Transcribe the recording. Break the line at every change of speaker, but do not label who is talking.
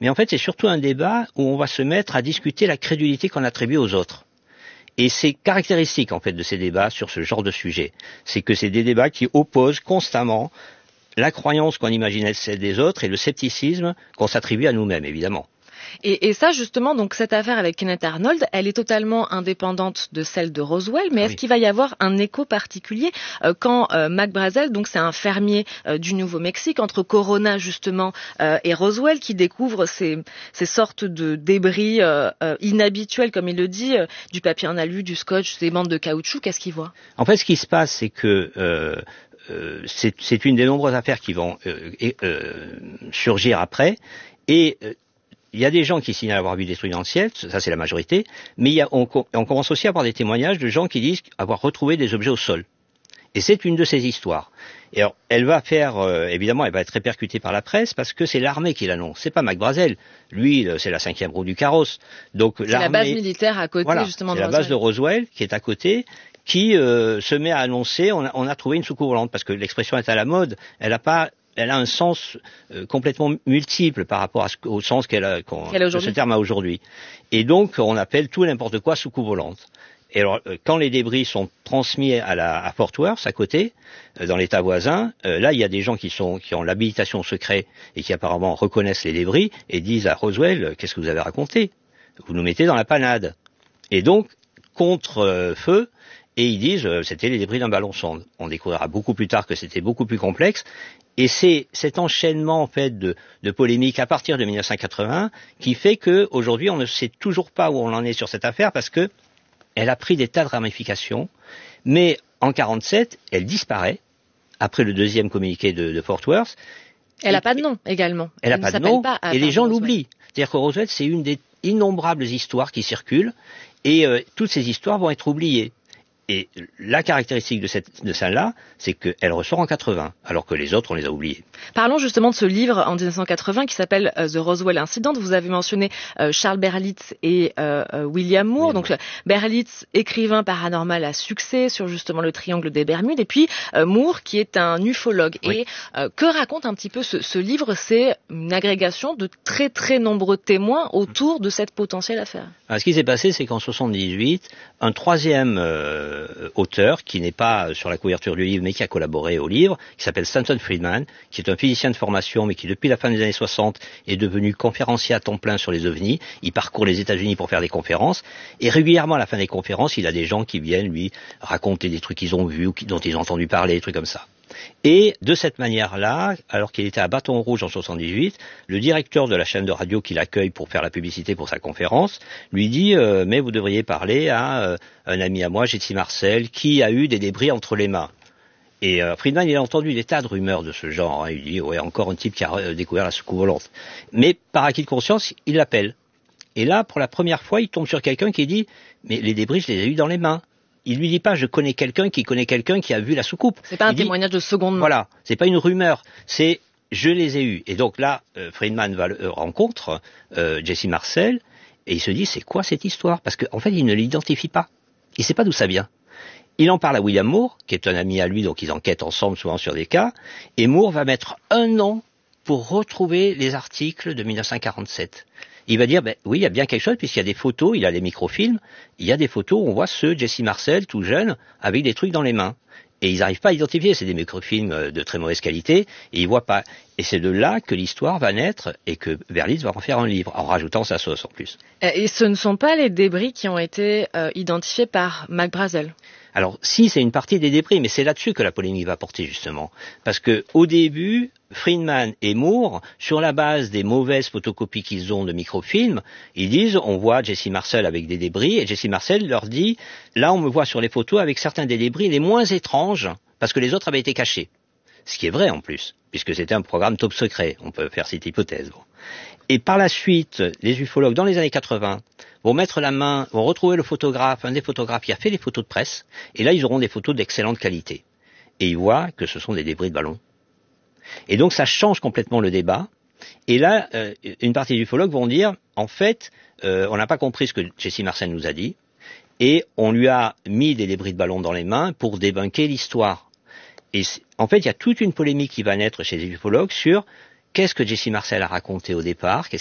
mais en fait c'est surtout un débat où on va se mettre à discuter la crédulité qu'on attribue aux autres. Et c'est caractéristique en fait de ces débats sur ce genre de sujet. C'est que c'est des débats qui opposent constamment la croyance qu'on imaginait celle des autres et le scepticisme qu'on s'attribue à nous-mêmes, évidemment.
Et ça, justement, donc cette affaire avec Kenneth Arnold, elle est totalement indépendante de celle de Roswell, mais est-ce qu'il va y avoir un écho particulier quand Mac Brazel, donc c'est un fermier du Nouveau-Mexique, entre Corona justement et Roswell, qui découvre ces sortes de débris inhabituels, comme il le dit, du papier en alu, du scotch, des bandes de caoutchouc, qu'est-ce qu'il voit?
En fait, ce qui se passe, c'est que c'est une des nombreuses affaires qui vont surgir après, et il y a des gens qui signalent avoir vu des trucs dans le ciel, ça c'est la majorité, mais on commence aussi à avoir des témoignages de gens qui disent avoir retrouvé des objets au sol. Et c'est une de ces histoires. Et alors, elle va faire, évidemment, elle va être répercutée par la presse parce que c'est l'armée qui l'annonce. C'est pas Mac Brazel. Lui, c'est la 5e roue du carrosse. Donc
c'est la base militaire à côté, voilà, justement, de
Roswell. C'est la base de Roswell qui est à côté, qui se met à annoncer, on a trouvé une soucoupe volante, parce que l'expression est à la mode. Elle a un sens complètement multiple par rapport au sens que ce terme a aujourd'hui. Et donc, on appelle tout et n'importe quoi soucoupe volante. Et alors, quand les débris sont transmis à Fort Worth, à côté, dans l'État voisin, là, il y a des gens qui ont l'habilitation au secret et qui apparemment reconnaissent les débris et disent à Roswell, qu'est-ce que vous avez raconté? Vous nous mettez dans la panade. Et donc, contre feu, et ils disent c'était les débris d'un ballon sonde. On découvrira beaucoup plus tard que c'était beaucoup plus complexe. Et c'est cet enchaînement en fait de polémiques à partir de 1980 qui fait que aujourd'hui on ne sait toujours pas où on en est sur cette affaire, parce que elle a pris des tas de ramifications. Mais en 1947, elle disparaît après le deuxième communiqué de Fort Worth.
Elle n'a pas de nom également.
Elle n'a pas de nom et les gens l'oublient. C'est-à-dire que Roswell, c'est une des innombrables histoires qui circulent et toutes ces histoires vont être oubliées. Et la caractéristique de celle-là, c'est qu'elle ressort en 80, alors que les autres, on les a oubliés.
Parlons justement de ce livre en 1980 qui s'appelle The Roswell Incident. Vous avez mentionné Charles Berlitz et William Moore. Oui. Donc Berlitz, écrivain paranormal à succès sur justement le triangle des Bermudes, et puis Moore qui est un ufologue. Oui. Et que raconte un petit peu ce livre? C'est une agrégation de très très nombreux témoins autour de cette potentielle affaire.
Alors, ce qui s'est passé, c'est qu'en 78, un troisième auteur, qui n'est pas sur la couverture du livre, mais qui a collaboré au livre, qui s'appelle Stanton Friedman, qui est un physicien de formation, mais qui depuis la fin des années 60 est devenu conférencier à temps plein sur les ovnis. Il parcourt les États-Unis pour faire des conférences, et régulièrement à la fin des conférences, il a des gens qui viennent lui raconter des trucs qu'ils ont vus ou dont ils ont entendu parler, des trucs comme ça. Et de cette manière-là, alors qu'il était à Bâton Rouge en 78, le directeur de la chaîne de radio qui l'accueille pour faire la publicité pour sa conférence lui dit mais vous devriez parler à un ami à moi, Jesse Marcel, qui a eu des débris entre les mains. Et Friedman, il a entendu des tas de rumeurs de ce genre. Hein. Il dit ouais, encore un type qui a découvert la soucoupe volante. Mais par acquis de conscience, il l'appelle. Et là, pour la première fois, il tombe sur quelqu'un qui dit mais les débris, je les ai eus dans les mains. Il lui dit pas je connais quelqu'un qui a vu la soucoupe.
C'est pas un témoignage de seconde main.
Voilà, c'est pas une rumeur, c'est je les ai eus. Et donc là, Friedman rencontre Jesse Marcel et il se dit c'est quoi cette histoire? Parce qu'en fait il ne l'identifie pas. Il sait pas d'où ça vient. Il en parle à William Moore, qui est un ami à lui, donc ils enquêtent ensemble souvent sur des cas. Et Moore va mettre 1 an pour retrouver les articles de 1947. Il va dire, oui, il y a bien quelque chose, puisqu'il y a des photos, il a les microfilms, il y a des photos où on voit ce Jesse Marcel, tout jeune, avec des trucs dans les mains. Et ils n'arrivent pas à identifier, c'est des microfilms de très mauvaise qualité, et ils voient pas. Et c'est de là que l'histoire va naître, et que Berlitz va en faire un livre, en rajoutant sa sauce en plus.
Et ce ne sont pas les débris qui ont été identifiés par Mac Brazel?
Alors, si, c'est une partie des débris, mais c'est là-dessus que la polémique va porter, justement. Parce que, au début, Friedman et Moore, sur la base des mauvaises photocopies qu'ils ont de microfilms, ils disent, on voit Jesse Marcel avec des débris, et Jesse Marcel leur dit, là, on me voit sur les photos avec certains des débris les moins étranges, parce que les autres avaient été cachés. Ce qui est vrai, en plus, puisque c'était un programme top secret. On peut faire cette hypothèse. Bon. Et par la suite, les ufologues, dans les années 80, vont mettre la main, vont retrouver le photographe, un des photographes qui a fait les photos de presse, et là, ils auront des photos d'excellente qualité. Et ils voient que ce sont des débris de ballons. Et donc, ça change complètement le débat. Et là, une partie des ufologues vont dire, en fait, on n'a pas compris ce que Jesse Marcel nous a dit, et on lui a mis des débris de ballons dans les mains pour débunker l'histoire. Et en fait, il y a toute une polémique qui va naître chez les ufologues sur qu'est-ce que Jesse Marcel a raconté au départ,